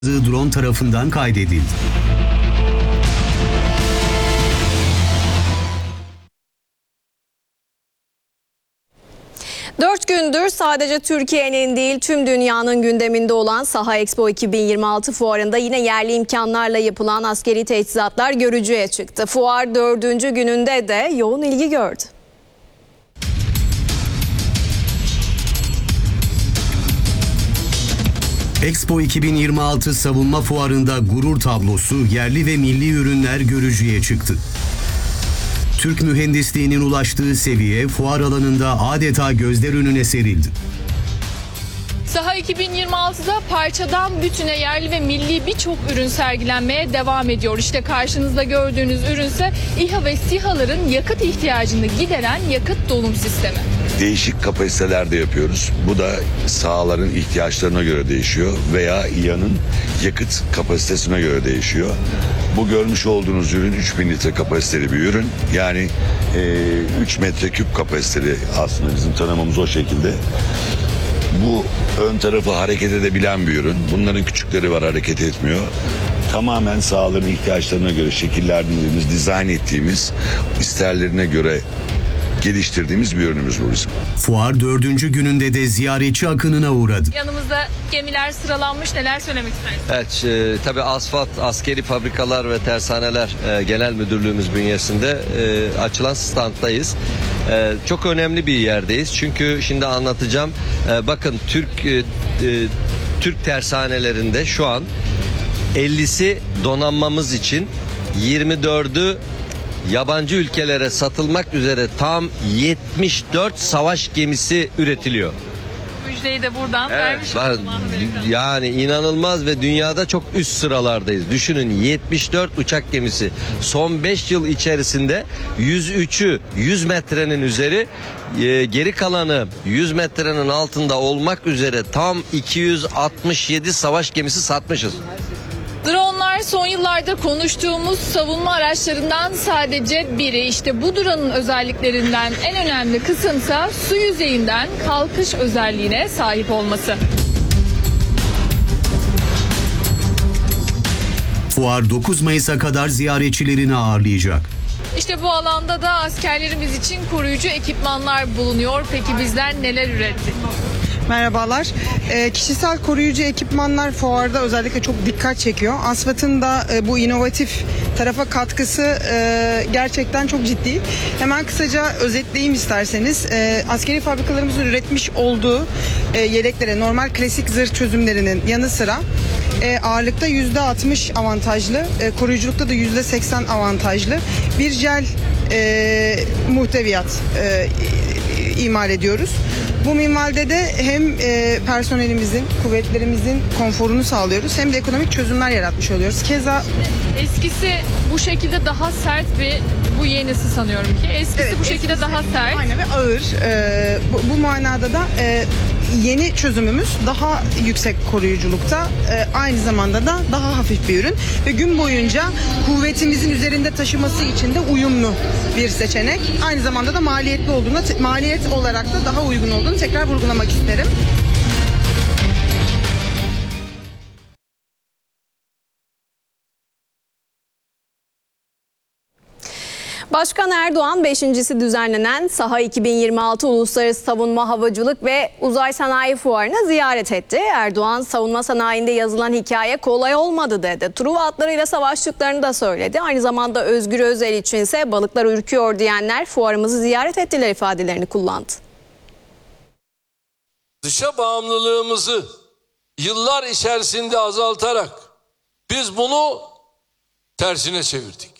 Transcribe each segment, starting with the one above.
drone tarafından kaydedildi. Dört gündür sadece Türkiye'nin değil tüm dünyanın gündeminde olan Saha Expo 2026 fuarında yine yerli imkanlarla yapılan askeri teçhizatlar görücüye çıktı. Fuar 4. gününde de yoğun ilgi gördü. Expo 2026 savunma fuarında gurur tablosu yerli ve milli ürünler görücüye çıktı. Türk mühendisliğinin ulaştığı seviye fuar alanında adeta gözler önüne serildi. Saha 2026'da parçadan bütüne yerli ve milli birçok ürün sergilenmeye devam ediyor. İşte karşınızda gördüğünüz ürünse İHA ve SİHA'ların yakıt ihtiyacını gideren yakıt dolum sistemi. Değişik kapasitelerde yapıyoruz. Bu da sahaların ihtiyaçlarına göre değişiyor veya İHA'nın yakıt kapasitesine göre değişiyor. Bu görmüş olduğunuz ürün 3000 litre kapasiteli bir ürün. Yani 3 metreküp kapasiteli, aslında bizim tanımımız o şekilde. Bu ön tarafı hareket edebilen bir ürün. Bunların küçükleri var, hareket etmiyor. Tamamen sahaların ihtiyaçlarına göre şekillendirdiğimiz, dizayn ettiğimiz, isterlerine göre geliştirdiğimiz bir ürünümüz bu bizim. Fuar 4. gününde de ziyaretçi akınına uğradı. Yanımızda gemiler sıralanmış, neler söylemek istersiniz? Evet, tabii Asfalt Askeri Fabrikalar ve Tersaneler Genel Müdürlüğümüz bünyesinde açılan standdayız. Çok önemli bir yerdeyiz. Çünkü şimdi anlatacağım. Bakın Türk tersanelerinde şu an 50'si donanmamız için, 24'ü yabancı ülkelere satılmak üzere tam 74 savaş gemisi üretiliyor. Müjdeyi de buradan vermiş oldum. Yani inanılmaz ve dünyada çok üst sıralardayız. Düşünün, 74 uçak gemisi. Son 5 yıl içerisinde 103'ü 100 metrenin üzeri, geri kalanı 100 metrenin altında olmak üzere tam 267 savaş gemisi satmışız. Dronlar son yıllarda konuştuğumuz savunma araçlarından sadece biri. İşte bu drone'un özelliklerinden en önemli kısımsa su yüzeyinden kalkış özelliğine sahip olması. Fuar 9 Mayıs'a kadar ziyaretçilerini ağırlayacak. İşte bu alanda da askerlerimiz için koruyucu ekipmanlar bulunuyor. Peki bizler neler ürettik? Merhabalar. Kişisel koruyucu ekipmanlar fuarda özellikle çok dikkat çekiyor. ASFAD'ın da bu inovatif tarafa katkısı gerçekten çok ciddi. Hemen kısaca özetleyeyim isterseniz. Askeri fabrikalarımızın üretmiş olduğu yeleklere, normal klasik zırh çözümlerinin yanı sıra ağırlıkta %60 avantajlı, koruyuculukta da %80 avantajlı bir jel muhteviyat imal ediyoruz. Bu minvalde de hem personelimizin, kuvvetlerimizin konforunu sağlıyoruz, hem de ekonomik çözümler yaratmış oluyoruz. Keza eskisi bu şekilde daha sert ve bu yenisi sanıyorum ki. Eskisi bu şekilde daha sert. Aynen, ve ağır. Bu manada da yeni çözümümüz daha yüksek koruyuculukta, aynı zamanda da daha hafif bir ürün ve gün boyunca kuvvetimizin üzerinde taşıması için de uyumlu bir seçenek. Aynı zamanda da maliyetli olduğunda, maliyet olarak da daha uygun olduğunu tekrar vurgulamak isterim. Başkan Erdoğan 5.'si düzenlenen Saha 2026 Uluslararası Savunma Havacılık ve Uzay Sanayi Fuarı'nı ziyaret etti. Erdoğan, savunma sanayinde yazılan hikaye kolay olmadı dedi. Truva atlarıyla savaştıklarını da söyledi. Aynı zamanda Özgür Özel içinse balıklar ürküyor diyenler fuarımızı ziyaret ettiler ifadelerini kullandı. Dışa bağımlılığımızı yıllar içerisinde azaltarak biz bunu tersine çevirdik.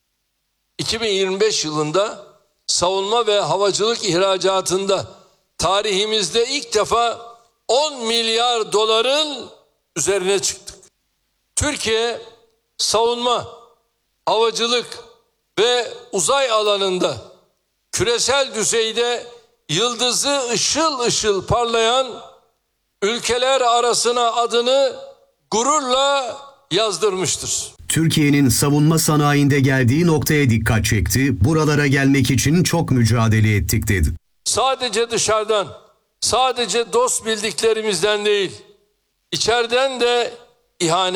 2025 yılında savunma ve havacılık ihracatında tarihimizde ilk defa 10 milyar doların üzerine çıktık. Türkiye savunma, havacılık ve uzay alanında küresel düzeyde yıldızı ışıl ışıl parlayan ülkeler arasına adını gururla yazdırmıştır. Türkiye'nin savunma sanayinde geldiği noktaya dikkat çekti. Buralara gelmek için çok mücadele ettik dedi. Sadece dışarıdan, sadece dost bildiklerimizden değil, içeriden de ihane